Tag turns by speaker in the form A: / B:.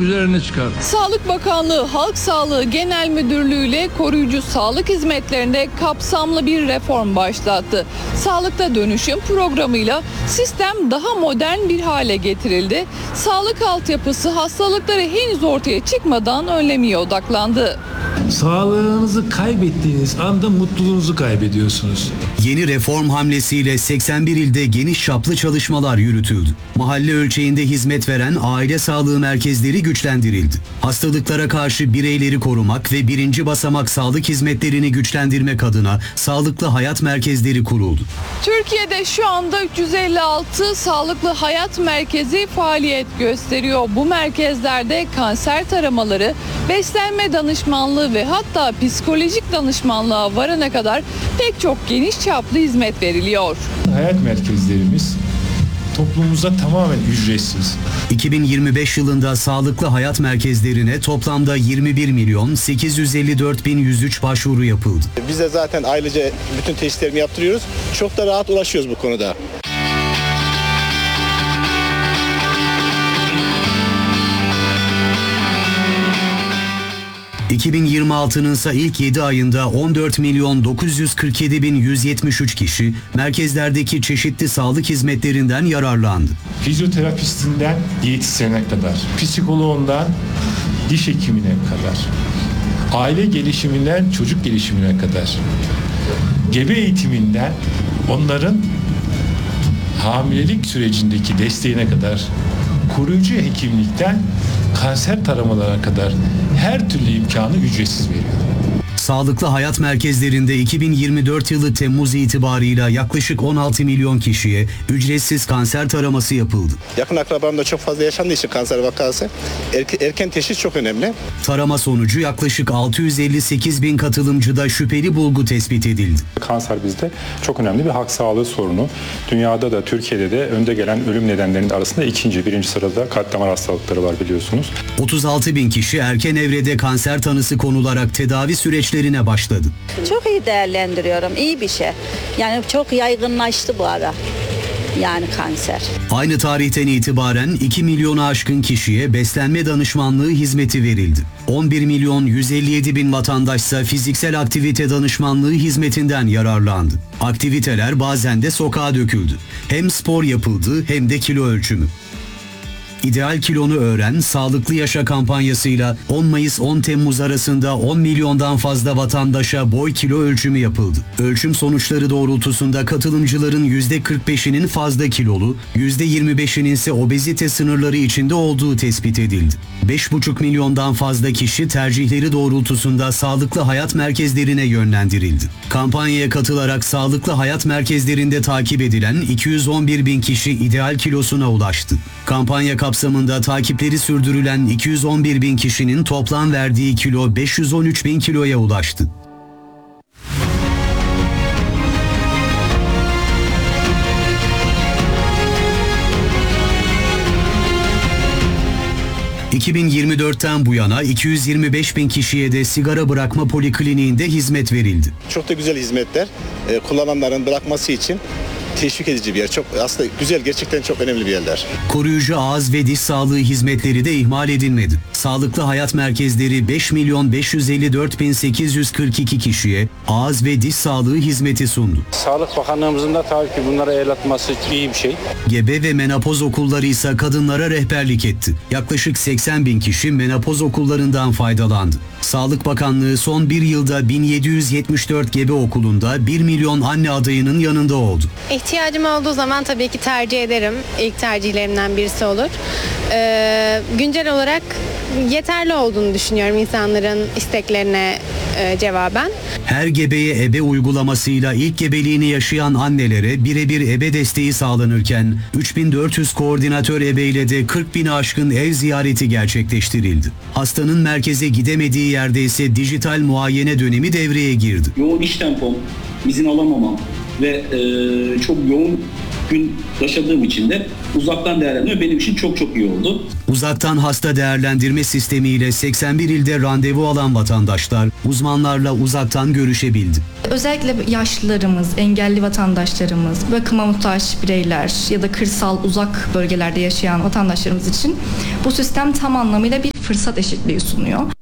A: üzerine çıkardı.
B: Sağlık Bakanlığı Halk Sağlığı Genel Müdürlüğü ile koruyucu sağlık hizmetlerinde kapsamlı bir reform başlattı. Sağlıkta dönüşüm programıyla sistem daha modern bir hale getirildi. Sağlık altyapısı hastalıkları henüz ortaya çıkmadan önlemeye odaklandı.
C: Sağlığınızı kaybettiğiniz anda mutluluğunuzu kaybediyorsunuz.
D: Yeni reform hamlesiyle 81 ilde geniş çaplı çalışmalar yürütüldü. Mahalle ölçeğinde hizmet veren aile sağlığı merkezleri güçlendirildi. Hastalıklara karşı bireyleri korumak ve birinci basamak sağlık hizmetlerini güçlendirmek adına sağlıklı hayat merkezleri kuruldu.
B: Türkiye'de şu anda 356 sağlıklı hayat merkezi faaliyet gösteriyor. Bu merkezlerde kanser taramaları, beslenme danışmanlığı ve hatta psikolojik danışmanlığa varana kadar pek çok geniş çaplı hizmet veriliyor.
C: Hayat merkezlerimiz toplumumuza tamamen ücretsiz.
D: 2025 yılında sağlıklı hayat merkezlerine toplamda 21.854.103 başvuru yapıldı.
E: Biz de zaten ailece bütün teşhislerini yaptırıyoruz. Çok da rahat ulaşıyoruz bu konuda.
D: ...2026'nın ise ilk 7 ayında 14.947.173 kişi merkezlerdeki çeşitli sağlık hizmetlerinden yararlandı.
C: Fizyoterapistinden diyetisyene kadar, psikoloğundan diş hekimine kadar, aile gelişiminden çocuk gelişimine kadar, gebe eğitiminden onların hamilelik sürecindeki desteğine kadar, koruyucu hekimlikten kanser taramalarına kadar her türlü imkanı ücretsiz veriyor.
D: Sağlıklı hayat merkezlerinde 2024 yılı Temmuz itibarıyla yaklaşık 16 milyon kişiye ücretsiz kanser taraması yapıldı.
E: Yakın akrabamda çok fazla yaşandığı için kanser vakası erken teşhis çok önemli.
D: Tarama sonucu yaklaşık 658 bin katılımcıda şüpheli bulgu tespit edildi.
F: Kanser bizde çok önemli bir halk sağlığı sorunu. Dünyada da Türkiye'de de önde gelen ölüm nedenlerinin arasında birinci sırada kalp damar hastalıkları var biliyorsunuz.
D: 36 bin kişi erken evrede kanser tanısı konularak tedavi süreçlerine başladı.
G: Çok iyi değerlendiriyorum. İyi bir şey. Yani çok yaygınlaştı bu ara. Yani kanser.
D: Aynı tarihten itibaren 2 milyonu aşkın kişiye beslenme danışmanlığı hizmeti verildi. 11 milyon 157 bin vatandaşsa fiziksel aktivite danışmanlığı hizmetinden yararlandı. Aktiviteler bazen de sokağa döküldü. Hem spor yapıldı hem de kilo ölçümü. İdeal kilonu öğren, sağlıklı yaşa kampanyasıyla 10 Mayıs-10 Temmuz arasında 10 milyondan fazla vatandaşa boy kilo ölçümü yapıldı. Ölçüm sonuçları doğrultusunda katılımcıların %45'inin fazla kilolu, %25'inin ise obezite sınırları içinde olduğu tespit edildi. 5,5 milyondan fazla kişi tercihleri doğrultusunda sağlıklı hayat merkezlerine yönlendirildi. Kampanyaya katılarak sağlıklı hayat merkezlerinde takip edilen 211 bin kişi ideal kilosuna ulaştı. Kampanya kapsamında takipleri sürdürülen 211 bin kişinin toplam verdiği kilo 513 bin kiloya ulaştı. ...2024'ten bu yana 225 bin kişiye de sigara bırakma polikliniğinde hizmet verildi.
E: Çok da güzel hizmetler kullananların bırakması için teşvik edici bir yer. Çok aslında güzel, gerçekten çok önemli bir yerler.
D: Koruyucu ağız ve diş sağlığı hizmetleri de ihmal edilmedi. Sağlıklı hayat merkezleri 5.554.842 kişiye ağız ve diş sağlığı hizmeti sundu.
H: Sağlık Bakanlığımızın da tabii ki bunlara el atması iyi bir şey.
D: Gebe ve menopoz okulları ise kadınlara rehberlik etti. Yaklaşık 80 bin kişi menopoz okullarından faydalandı. Sağlık Bakanlığı son bir yılda 1774 gebe okulunda 1 milyon anne adayının yanında oldu.
I: İhtiyacım olduğu zaman tabii ki tercih ederim. İlk tercihlerimden birisi olur. Güncel olarak yeterli olduğunu düşünüyorum insanların isteklerine cevaben.
D: Her gebeye ebe uygulamasıyla ilk gebeliğini yaşayan annelere birebir ebe desteği sağlanırken 3400 koordinatör ebeyle de 40 bin aşkın ev ziyareti gerçekleştirildi. Hastanın merkeze gidemediği yerde ise dijital muayene dönemi devreye girdi.
J: Yoğun iş tempom, izin alamamam ve çok yoğun gün yaşadığım için de uzaktan değerlendirme benim için çok iyi oldu.
D: Uzaktan hasta değerlendirme sistemiyle 81 ilde randevu alan vatandaşlar uzmanlarla uzaktan görüşebildi.
K: Özellikle yaşlılarımız, engelli vatandaşlarımız, bakıma muhtaç bireyler ya da kırsal uzak bölgelerde yaşayan vatandaşlarımız için bu sistem tam anlamıyla bir fırsat eşitliği sunuyor.